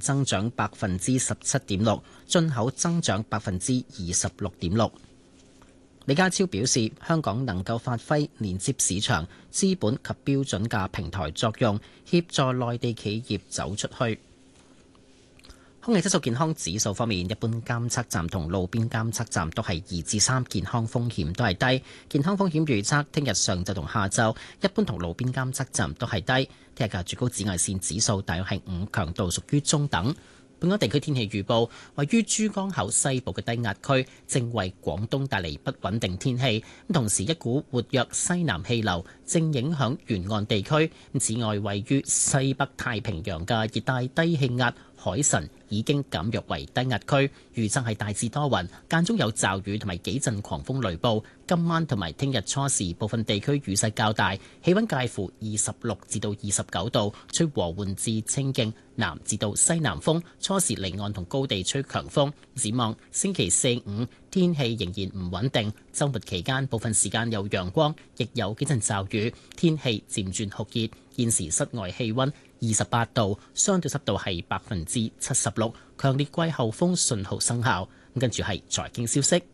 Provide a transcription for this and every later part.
增長17.6%，進口增長26.6%。李家超表示，香港能夠發揮連接市場、資本及標準嘅平台作用，協助內地企業走出去。空氣質素健康指數方面，一般監測站同路邊監測站都係2至3，健康風險都係低。健康風險預測，聽日上晝同下晝，一般同路邊監測站都係低。聽日嘅最高紫外線指數大約係5，強度屬於中等。本港地區天氣預報，位於珠江口西部嘅低壓區正為廣東帶嚟不穩定天氣，同時一股活躍西南氣流正影響沿岸地區。此外，位於西北太平洋嘅熱帶低氣壓海神已經減弱為低壓區，預測係大致多雲，間中有驟雨同埋幾陣狂風雷暴。今晚同埋聽日初時，部分地區雨勢較大，氣溫介乎26至到29度，吹和緩至清勁南至到西南風，初時離岸同高地吹強風。展望星期4、5天氣仍然唔穩定，週末期間部分時間有陽光，亦有幾陣驟雨，天氣漸轉酷熱。現時室外氣溫28度，相對濕度係76%，強烈季候風信號生效。跟住係財經消息。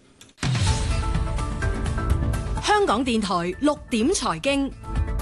香港電台6點財經，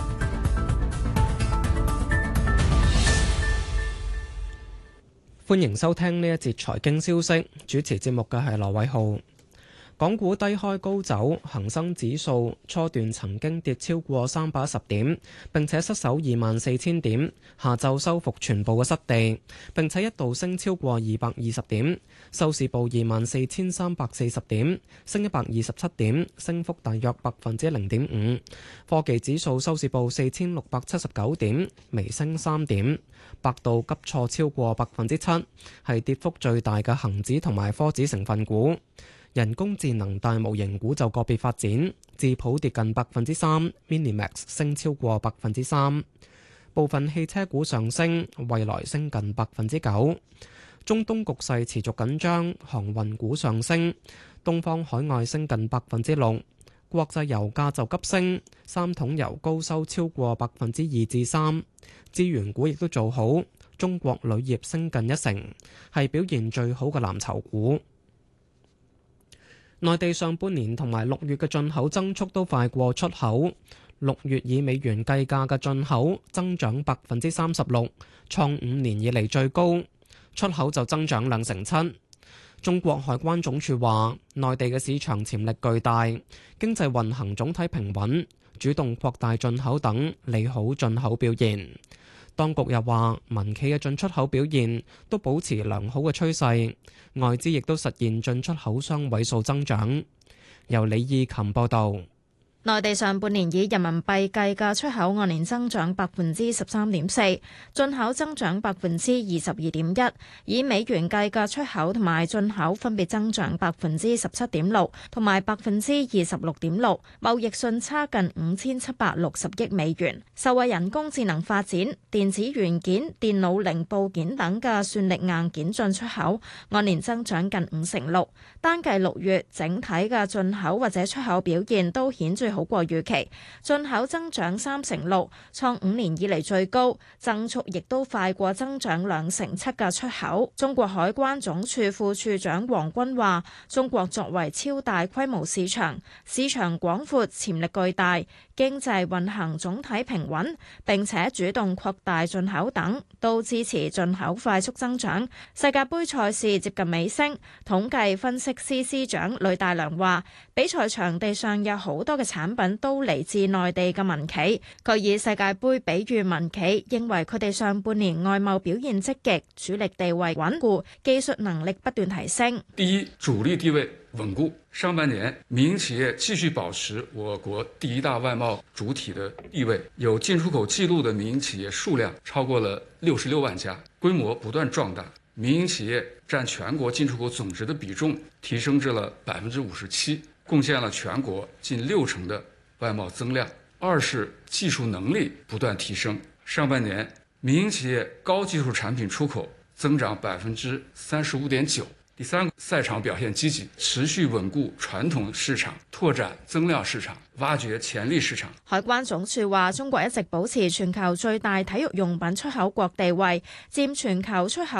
歡迎收聽呢一節財經消息。主持節目嘅係羅偉浩。港股低開高走，恒生指數初段曾經跌超過310點，並且失守24,000點，下晝收復全部嘅失地，並且一度升超過220點，收市報24,340點，升127點，升幅大約0.5%。科技指數收市報4,679點，微升3點。百度急挫超過7%，係跌幅最大嘅恒指同埋科指成分股。人工智能大模型股就個別發展，智譜跌近3%，Minimax 升超過3%。部分汽車股上升，蔚來升近9%。中東局勢持續緊張，航運股上升，東方海外升近6%。國際油價就急升，三桶油高收超過2%至3%。資源股亦都做好，中國鋁業升近1%，係表現最好嘅藍籌股。內地上半年同埋6月嘅進口增速都快過出口，6月以美元計價嘅進口增長36%，創5年以嚟最高，出口就增長2.7%。中國海關總署話，內地嘅市場潛力巨大，經濟運行總體平穩，主動擴大進口等，利好進口表現。當局又話，民企嘅進出口表現都保持良好嘅趨勢，外資亦都實現進出口雙位數增長。由李義琴報導。 內地上半年以人民幣計嘅出口按年增長13.4%，進口增長22.1%，以美元計嘅出口同埋進口分別增長17.6%同埋26.6%，貿易順差近5760億美元。受惠人工智能發展，電子元件、電腦零部件等嘅算力硬件進出口按年增長近6%。單計6月整體嘅進口或者出口表現都顯著好過預期，進口增長3.6%，創5年以嚟最高，增速亦都快過增長2.7%嘅出口。中國海關總署副署長黃軍話：中國作為超大規模市場，市場廣闊，潛力巨大，經濟運行總體平穩，並且主動擴大進口等，都支持進口快速增長。世界盃賽事接近尾聲，統計分析司司長呂大良話：比賽場地上有好多嘅產品都嚟自內地嘅民企，佢以世界盃比喻民企，認為佢哋上半年外貿表現積極，主力地位穩固，技術能力不斷提升。 第一，主力地位穩固，上半年民營企業繼續保持我國第一大外貿主體的地位，有進出口記錄的民營企業數量超過了66萬家，規模不斷壯大，民營企業佔全國進出口總值的比重提升至了57%，貢獻了全國近60%的外貿增量。二是技術能力不斷提升，上半年民營企業高技術產品出口增長35.9%。第三個，賽場表現積極，持續穩固傳統市場，拓展增量市場，挖掘潛力市場。 海關總署話，中國一直保持全球最大體育用品出口國地位，佔全球出口